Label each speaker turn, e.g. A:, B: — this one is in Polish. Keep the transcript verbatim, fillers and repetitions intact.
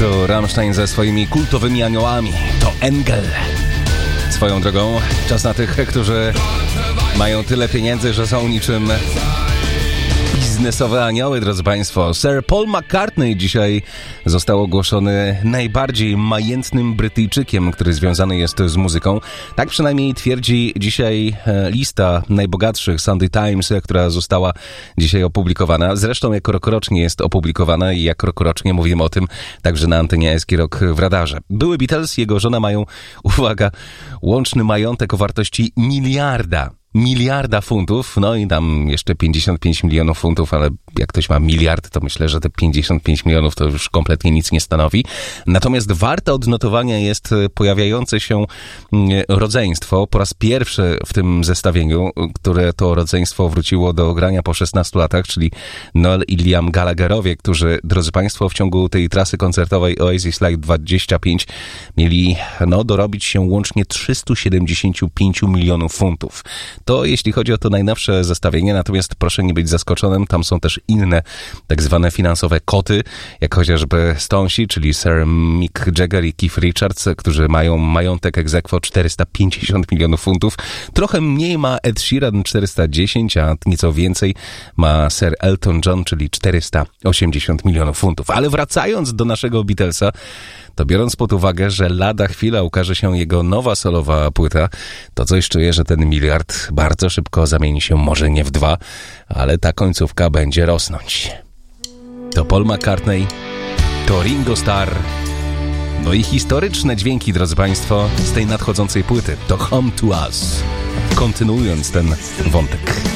A: To Rammstein ze swoimi kultowymi aniołami. To Engel. Swoją drogą, czas na tych, którzy mają tyle pieniędzy, że są niczym biznesowe anioły, drodzy Państwo. Sir Paul McCartney dzisiaj został ogłoszony najbardziej majętnym Brytyjczykiem, który związany jest z muzyką. Tak przynajmniej twierdzi dzisiaj lista najbogatszych Sunday Times, która została dzisiaj opublikowana. Zresztą jak rokrocznie jest opublikowana i jak rokrocznie mówimy o tym także na antenie Eski Rock w radarze. Były Beatles, jego żona mają, uwaga, łączny majątek o wartości miliarda. Miliarda funtów, no i tam jeszcze pięćdziesiąt pięć milionów funtów, ale jak ktoś ma miliard, to myślę, że te pięćdziesiąt pięć milionów to już kompletnie nic nie stanowi. Natomiast warte odnotowania jest pojawiające się rodzeństwo. Po raz pierwszy w tym zestawieniu, które to rodzeństwo wróciło do grania po szesnastu latach, czyli Noel i Liam Gallagherowie, którzy, drodzy Państwo, w ciągu tej trasy koncertowej Oasis Live dwadzieścia pięć mieli, no, dorobić się łącznie trzysta siedemdziesiąt pięć milionów funtów. To jeśli chodzi o to najnowsze zestawienie, natomiast proszę nie być zaskoczonym, tam są też inne tak zwane finansowe koty, jak chociażby Stonesi, czyli Sir Mick Jagger i Keith Richards, którzy mają majątek ex aequo czterysta pięćdziesiąt milionów funtów. Trochę mniej ma Ed Sheeran, czterysta dziesięć, a nieco więcej ma Sir Elton John, czyli czterysta osiemdziesiąt milionów funtów. Ale wracając do naszego Beatlesa, to biorąc pod uwagę, że lada chwila ukaże się jego nowa solowa płyta, to coś czuję, że ten miliard bardzo szybko zamieni się może nie w dwa, ale ta końcówka będzie rosnąć. To Paul McCartney, to Ringo Starr, no i historyczne dźwięki, drodzy Państwo, z tej nadchodzącej płyty. To Home to Us. Kontynuując ten wątek.